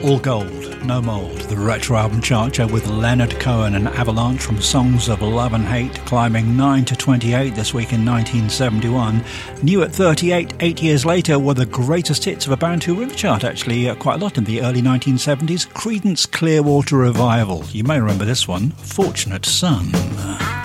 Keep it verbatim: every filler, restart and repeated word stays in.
All Gold, No Mold, the retro album chart with Leonard Cohen and Avalanche from Songs of Love and Hate, climbing nine to twenty-eight this week in nineteen seventy-one. New at thirty-eight, eight years later, were the greatest hits of a band who were in the chart actually uh, quite a lot in the early nineteen seventies, Creedence Clearwater Revival. You may remember this one, Fortunate Son.